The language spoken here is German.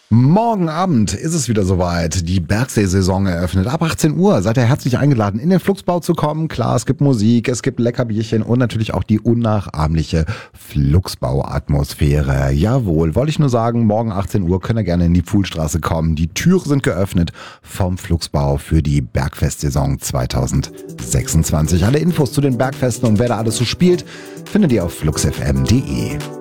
Morgen Abend ist es wieder soweit. Die Bergsee-Saison eröffnet. Ab 18 Uhr seid ihr herzlich eingeladen, in den Flugsbau zu kommen. Klar, es gibt Musik, es gibt Leckerbierchen und natürlich auch die unnachahmliche Flugsbau-Atmosphäre. Jawohl, wollte ich nur sagen, morgen 18 Uhr könnt ihr gerne in die Pfuhlstraße kommen. Die Türen sind geöffnet vom Flugsbau für die Bergfest-Saison 2026. Alle Infos zu den Bergfesten und wer da alles so spielt, findet ihr auf fluxfm.de.